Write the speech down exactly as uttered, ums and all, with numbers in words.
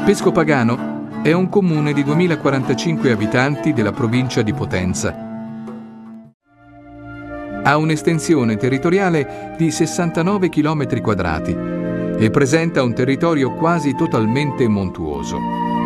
Pescopagano è un comune di duemilaquarantacinque abitanti della provincia di Potenza. Ha un'estensione territoriale di sessantanove chilometri quadrati e presenta un territorio quasi totalmente montuoso.